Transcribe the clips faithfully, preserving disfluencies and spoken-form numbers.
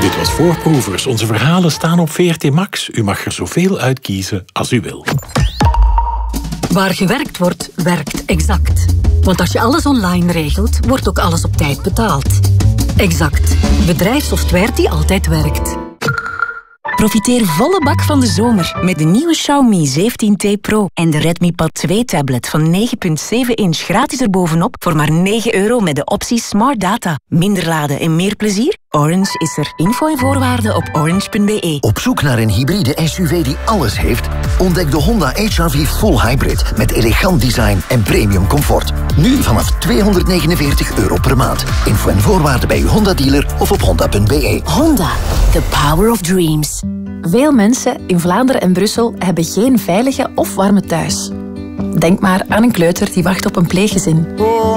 Dit was Voorproevers. Onze verhalen staan op V R T Max. U mag er zoveel uitkiezen als u wil. Waar gewerkt wordt, werkt Exact. Want als je alles online regelt, wordt ook alles op tijd betaald. Exact. Bedrijfssoftware die altijd werkt. Profiteer volle bak van de zomer met de nieuwe Xiaomi zeventien T Pro en de Redmi Pad twee tablet van negen komma zeven inch gratis erbovenop voor maar negen euro met de optie Smart Data. Minder laden en meer plezier? Orange is er. Info en voorwaarden op orange punt b e. Op zoek naar een hybride S U V die alles heeft? Ontdek de Honda H R V Full Hybrid met elegant design en premium comfort. Nu vanaf tweehonderdnegenenveertig euro per maand. Info en voorwaarden bij uw Honda dealer of op honda punt b e. Honda, the power of dreams. Veel mensen in Vlaanderen en Brussel hebben geen veilige of warme thuis. Denk maar aan een kleuter die wacht op een pleeggezin.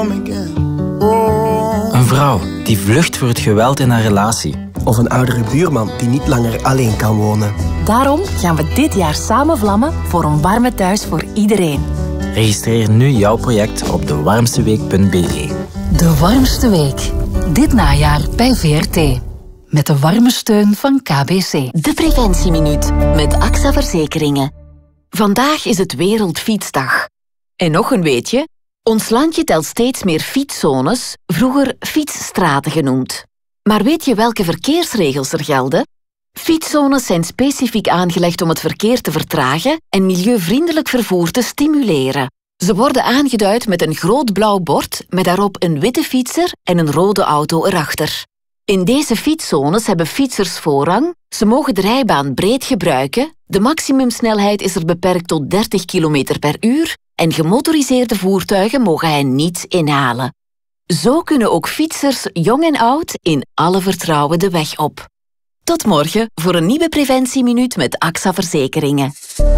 Een vrouw die vlucht voor het geweld in haar relatie. Of een oudere buurman die niet langer alleen kan wonen. Daarom gaan we dit jaar samen vlammen voor een warme thuis voor iedereen. Registreer nu jouw project op de warmste week punt b e. De warmste week. Dit najaar bij V R T. Met de warme steun van K B C. De Preventieminuut met A X A Verzekeringen. Vandaag is het Wereldfietsdag. En nog een weetje, ons landje telt steeds meer fietszones, vroeger fietsstraten genoemd. Maar weet je welke verkeersregels er gelden? Fietszones zijn specifiek aangelegd om het verkeer te vertragen en milieuvriendelijk vervoer te stimuleren. Ze worden aangeduid met een groot blauw bord met daarop een witte fietser en een rode auto erachter. In deze fietszones hebben fietsers voorrang, ze mogen de rijbaan breed gebruiken, de maximumsnelheid is er beperkt tot dertig kilometer per uur en gemotoriseerde voertuigen mogen hen niet inhalen. Zo kunnen ook fietsers, jong en oud, in alle vertrouwen de weg op. Tot morgen voor een nieuwe Preventieminuut met A X A Verzekeringen.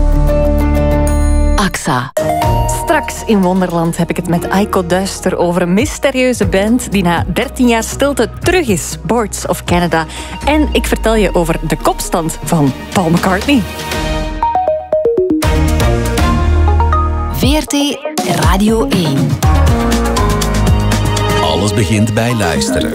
A X A. Straks in Wonderland heb ik het met Aiko Duister over een mysterieuze band die na dertien jaar stilte terug is, Boards of Canada. En ik vertel je over de kopstand van Paul McCartney. V R T Radio één. Alles begint bij luisteren.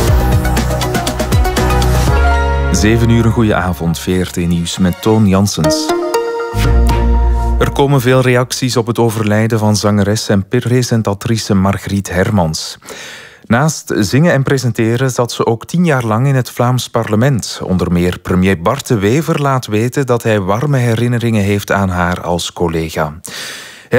Zeven uur, een goede avond. V R T Nieuws met Toon Janssens. Er komen veel reacties op het overlijden van zangeres en presentatrice Margriet Hermans. Naast zingen en presenteren zat ze ook tien jaar lang in het Vlaams parlement. Onder meer premier Bart de Wever laat weten dat hij warme herinneringen heeft aan haar als collega.